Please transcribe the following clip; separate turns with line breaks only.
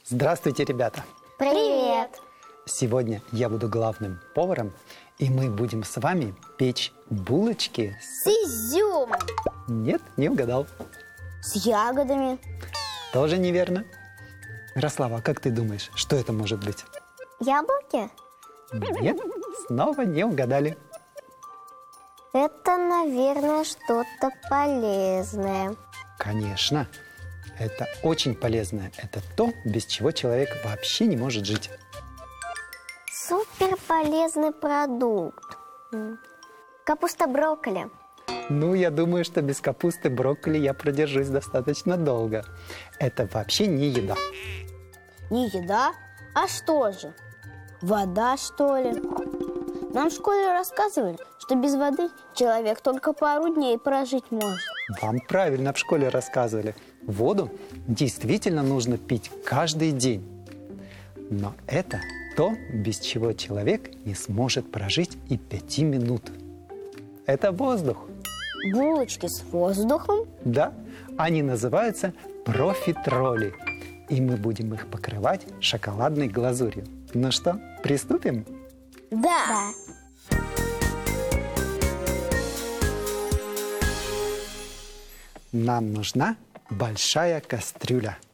Здравствуйте, ребята!
Привет!
Сегодня я буду главным поваром, и мы будем с вами печь булочки
С изюмом.
Нет, не угадал.
С ягодами.
Тоже неверно. Ярослава, как ты думаешь, что это может быть?
Яблоки?
Нет, снова не угадали.
Это, наверное, что-то полезное.
Конечно, это очень полезно. Это то, без чего человек вообще не может жить.
Супер полезный продукт. Капуста брокколи.
Ну, я думаю, что без капусты брокколи я продержусь достаточно долго. Это вообще не еда.
Не еда? А что же? Вода, что ли? Нам в школе рассказывали, что без воды человек только пару дней прожить может.
Вам правильно в школе рассказывали. Воду действительно нужно пить каждый день. Но это то, без чего человек не сможет прожить и 5 минут. Это воздух.
Булочки с воздухом?
Да, они называются профитроли. И мы будем их покрывать шоколадной глазурью. Ну что, приступим?
Да.
Нам нужна большая кастрюля.